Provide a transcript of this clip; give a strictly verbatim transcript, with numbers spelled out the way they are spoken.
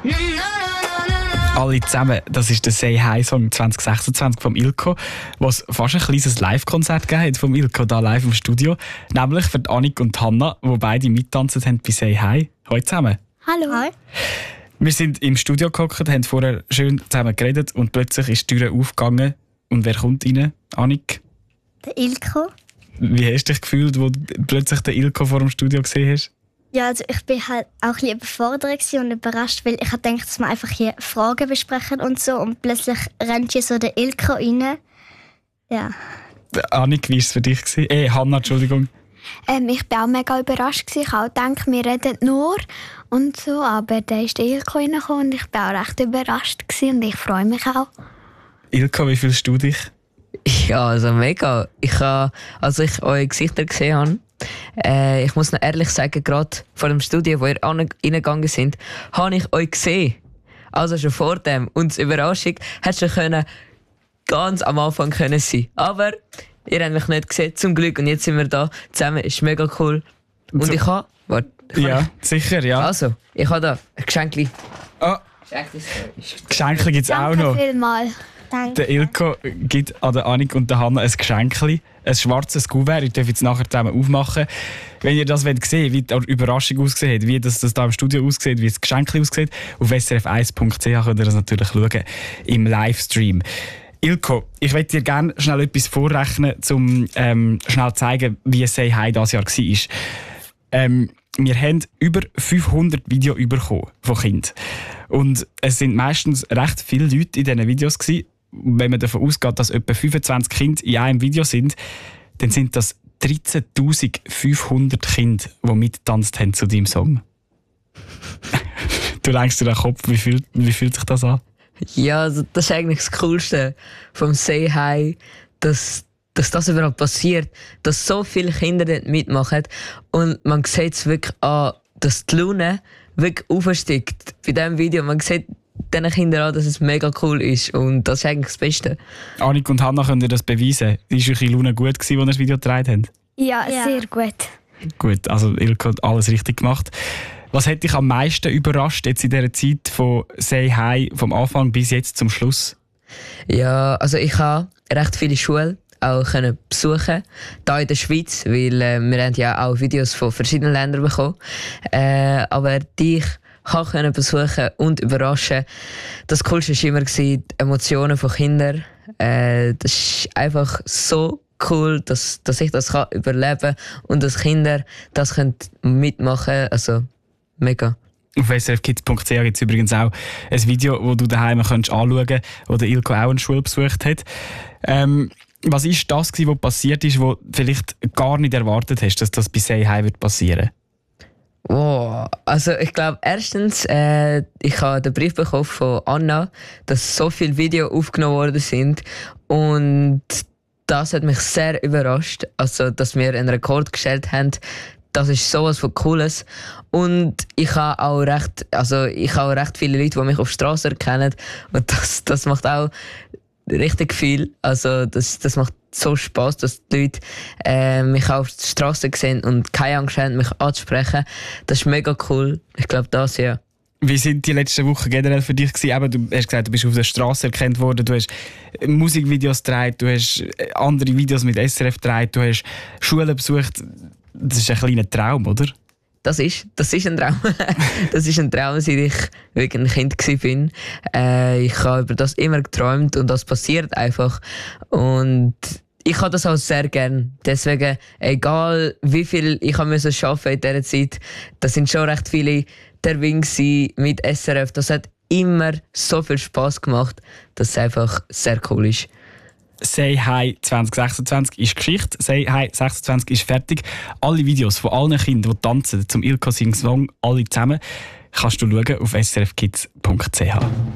Alle zusammen, das ist der «Say Hi» Song zwanzig sechsundzwanzig vom Ilko, was fast ein kleines Live-Konzert gegeben hat vom Ilko da live im Studio. Nämlich für Annik und Hanna, die beide mittanzen haben bei «Say Hi». Hallo zusammen. Hallo. Hi. Wir sind im Studio gehockt, haben vorher schön zusammen geredet und plötzlich ist die Tür aufgegangen. Und wer kommt rein? Annik? Der Ilko. Wie hast du dich gefühlt, als du plötzlich den Ilko vor dem Studio gesehen hast? Ja, also ich bin halt auch ein bisschen überfordert und überrascht, weil ich dachte, dass wir einfach hier Fragen besprechen und so. Und plötzlich rennt hier so der Ilko rein. Ja. Annik, wie war es für dich? Eh, Hanna, Entschuldigung. Ähm, ich war auch mega überrascht. Ich habe gedacht, wir reden nur und so. Aber da ist der Ilko reingekommen und ich war auch recht überrascht. Und ich freue mich auch. Ilko, wie fühlst du dich? Ja, also mega. Ich habe, als ich eure Gesichter gesehen habe, äh, ich muss noch ehrlich sagen, gerade vor dem Studio, wo ihr reingegangen sind, habe ich euch gesehen. Also schon vor dem. Und die Überraschung hätte schon ganz am Anfang können sein. Aber ihr habt mich nicht gesehen, zum Glück. Und jetzt sind wir da zusammen. Ist mega cool. Und so. ich habe... Warte. Ja, ich, sicher, ja. Also, ich habe da ein Geschenkli. Oh. Geschenkli gibt es auch noch. Danke vielmals. Danke. Der Ilko gibt an der Annik und der Hanna ein Geschenkli, ein schwarzes Kuvert. Ich darf jetzt nachher zusammen aufmachen. Wenn ihr das wollt sehen, wie die Überraschung aussieht, wie das, das da im Studio aussieht, wie das Geschenkli aussieht, auf s r f eins punkt c h könnt ihr das natürlich schauen im Livestream. Ilko, ich möchte dir gerne schnell etwas vorrechnen, um ähm, schnell zu zeigen, wie «Say Hi» dieses Jahr war. Ähm, wir haben über fünfhundert Videos bekommen von Kindern. Und es sind meistens recht viele Leute in diesen Videos gewesen. Wenn man davon ausgeht, dass etwa fünfundzwanzig Kinder in einem Video sind, dann sind das dreizehntausendfünfhundert Kinder, die mitgetanzt haben zu deinem Song. Du lenkst dir den Kopf, wie fühlt, wie fühlt sich das an? Ja, also das ist eigentlich das Coolste vom «Say Hi», dass, dass das überhaupt passiert, dass so viele Kinder dort mitmachen und man sieht es wirklich an, dass die Laune wirklich aufsteigt bei diesem Video. Man sieht diesen Kindern an, dass es mega cool ist und das ist eigentlich das Beste. Annik und Hanna, könnt ihr das beweisen? Ist eure Laune gut gewesen, als ihr das Video gedreht habt? Ja, Ja. sehr gut. Gut, also Ilko hat alles richtig gemacht. Was hat dich am meisten überrascht jetzt in dieser Zeit von «Say Hi» vom Anfang bis jetzt zum Schluss? Ja, also ich habe recht viele Schulen auch können besuchen, hier in der Schweiz, weil äh, wir haben ja auch Videos von verschiedenen Ländern bekommen. Äh, aber die ich habe können besuchen und überraschen. Das Coolste war immer die Emotionen von Kindern. Äh, das ist einfach so cool, dass, dass ich das kann überleben kann und dass Kinder das können mitmachen können. Also mega. Auf s r f kids punkt c h gibt es übrigens auch ein Video, das du daheim anschauen kannst, wo der Ilko auch eine Schule besucht hat. Ähm, was war das, was passiert ist, was vielleicht gar nicht erwartet hast, dass das bei «Say Hi» wird passieren? Wow. Also ich glaube, erstens, äh, ich habe den Brief bekommen von Anna, dass so viele Videos aufgenommen worden sind und das hat mich sehr überrascht, also dass wir einen Rekord gestellt haben. Das ist sowas von Cooles. Und ich habe auch recht, also ich habe auch recht viele Leute, die mich auf der Straße erkennen. Und das, das macht auch richtig viel. Also das, das macht so Spass, dass die Leute äh, mich auf der Straße sehen und keine Angst haben, mich anzusprechen. Das ist mega cool. Ich glaube, das ja. Wie sind die letzten Wochen generell für dich gewesen? Eben, du hast gesagt, du bist auf der Straße erkannt worden, du hast Musikvideos gedreht, du hast andere Videos mit S R F gedreht, du hast Schulen besucht. Das ist ein kleiner Traum, oder? Das ist, das ist ein Traum. Das ist ein Traum, seit ich wirklich ein Kind war. Äh, ich habe über das immer geträumt und das passiert einfach. Und ich habe das auch sehr gern. Deswegen, egal wie viel ich arbeiten musste in dieser Zeit, das sind schon recht viele Termine mit S R F. Das hat immer so viel Spass gemacht, dass es einfach sehr cool ist. «Say Hi» zwanzig sechsundzwanzig ist Geschichte. «Say Hi» sechsundzwanzig ist fertig. Alle Videos von allen Kindern, die tanzen, zum Ilko Sing Song, alle zusammen, kannst du schauen auf s r f kids punkt c h.